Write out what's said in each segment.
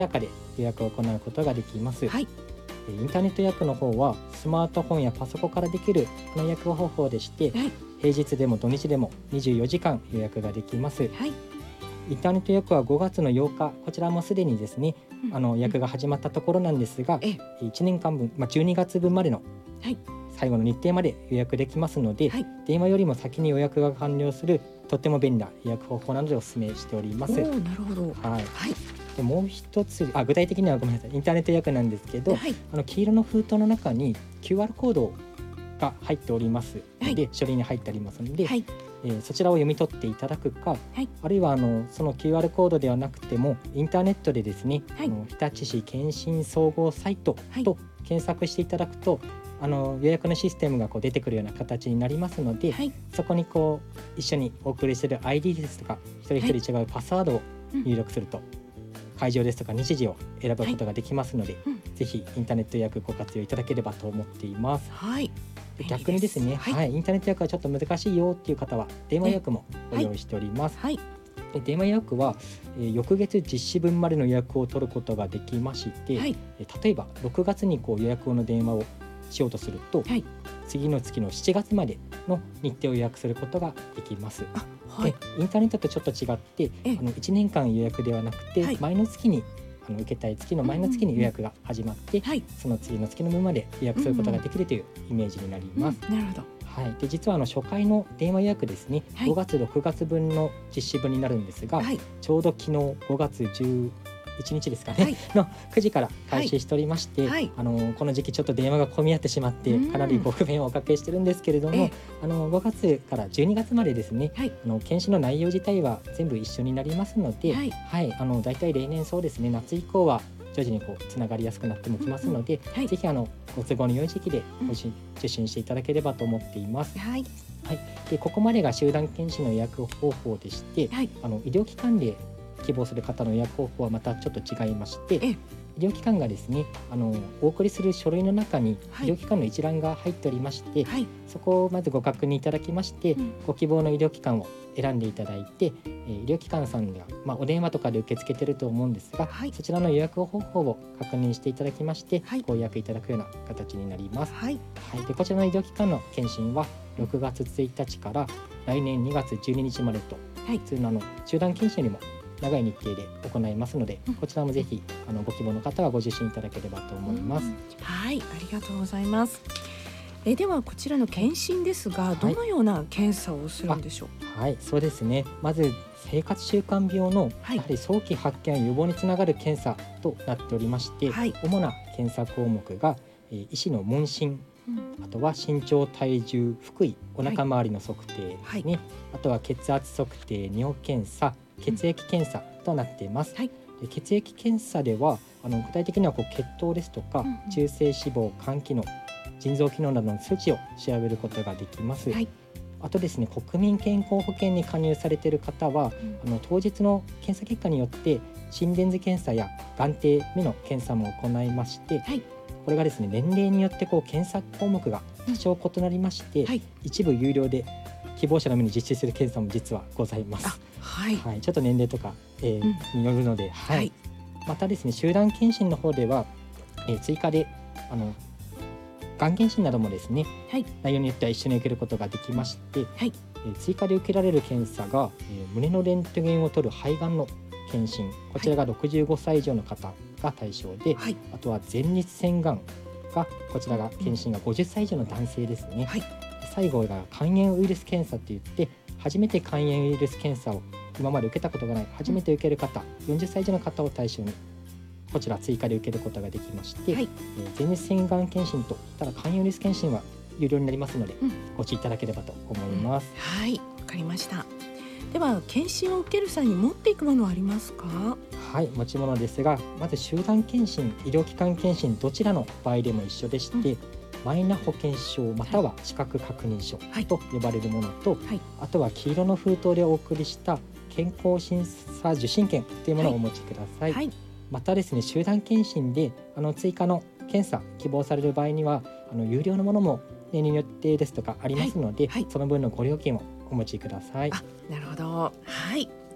中で予約を行うことができます。 はい。 インターネット予約の方はスマートフォンやパソコンからできる予約方法でして、 はい。 平日でも土日でも24時間予約ができます。 はい。 インターネット予約は5月の8日、こちらもすでにですね、予約が始まったところなんですが、1年間分、12月分までのはい。 最後の日程まで予約できますので、 はい。 電話よりも先に予約が完了するとっても便利な予約方法なのでお勧めしております。 おー、なるほど。 はい。 はい。 でもう一つ、具体的にはごめんなさい、インターネット予約なんですけど、 はい。 黄色の封筒の中に QR コードが入っておりますので、 はい。 書類に入ってありますので、 はい。 そちらを読み取っていただくか、 はい。 あるいはその QR コードではなくてもインターネットでですね、 はい。 日立市検診総合サイトと検索していただくと、予約のシステムが出てくるような形になりますので、 はい。 そこに一緒にお送りする ID ですとか一人一人違うパスワードを入力すると、会場ですとか日時を選ぶことができますので、ぜひインターネット予約ご活用いただければと思っています。 はい。 で逆にですね、 はい。 インターネット予約はちょっと難しいよっていう方は電話予約もご用意しております。 はい。 で電話予約は、翌月実施分までの予約を取ることができまして、 はい。 例えば6月に予約の電話をしようとすると、 はい。 次の月の7月までの日程を予約することができます。 はい。 でインターネットとちょっと違って、1年間予約ではなくて、 はい。 前の月に受けたい月の前の月に予約が始まって、 はい。 その次の月の分まで予約することができるというイメージになります。 なるほど。 はい、で実は初回の電話予約ですね、 はい。 5月6月分の実施分になるんですが、 はい。 ちょうど昨日5月11日ですかね、 はい。 の9時から開始しておりまして、 はい。 この時期ちょっと電話が混み合ってしまってかなりご不便をおかけしてるんですけれども、5月から12月までですね、 はい。 検診の内容自体は全部一緒になりますので、 はい。 はい、だいたい例年そうですね、夏以降は徐々につながりやすくなってもきますので、 はい。 ぜひご都合の良い時期で受診していただければと思っています。 はい。 はい、でここまでが集団検診の予約方法でして、 はい。 医療機関で希望する方の予約方法はまたちょっと違いまして、医療機関がですね、お送りする書類の中に医療機関の一覧が入っておりまして、 はい。 そこをまずご確認いただきまして、ご希望の医療機関を選んでいただいて、医療機関さんが、お電話とかで受け付けていると思うんですが、 はい。 そちらの予約方法を確認していただきまして、 はい。 ご予約いただくような形になります。 はい。 はい、でこちらの医療機関の検診は6月1日から来年2月12日までと、 はい。 普通の集団検診よりも長い日程で行いますので、こちらもぜひご希望の方はご受診いただければと思います。 はい、ありがとうございます。ではこちらの検診ですが、どのような検査をするんでしょう。 はい、そうですね。まず生活習慣病のやはり早期発見予防につながる検査となっておりまして、 はい。 主な検査項目が、医師の問診、あとは身長体重腹囲お腹周りの測定ですね、あとは血圧測定尿検査血液検査となっています。で血液検査では具体的には血糖ですとか、中性脂肪肝機能腎臓機能などの数値を調べることができます。あとですね、国民健康保険に加入されている方は、当日の検査結果によって心電図検査や眼底目の検査も行いまして、これがですね、年齢によって検査項目が多少異なりまして、一部有料で希望者の目に実施する検査も実はございます。はい、ちょっと年齢とか、によるので、はい。またですね、集団検診の方では、追加でがん検診などもですね、内容によっては一緒に受けることができまして、追加で受けられる検査が、胸のレントゲンを取る肺がんの検診、こちらが65歳以上の方が対象で、あとは前立腺がんがこちらが検診が50歳以上の男性ですね。最後が肝炎ウイルス検査といって、初めて肝炎ウイルス検査を今まで受けたことがない初めて受ける方、40歳以上の方を対象にこちら追加で受けることができまして、前立腺がん検診とただ肝炎ウイルス検診は有料になりますので、ご注意いただければと思います。 はい、わかりました。では検診を受ける際に持っていくものはありますか。 はい、持ち物ですが、まず集団検診医療機関検診どちらの場合でも一緒でして、マイナ保険証または資格確認書と呼ばれるものと、あとは黄色の封筒でお送りした健康審査受診券というものをお持ちください。またですね、集団検診で追加の検査希望される場合には有料のものも年齢によってですとかありますので、その分のご料金をお持ちください。 なるほど。はい。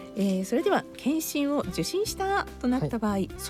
それでは検診を受診したとなった場合、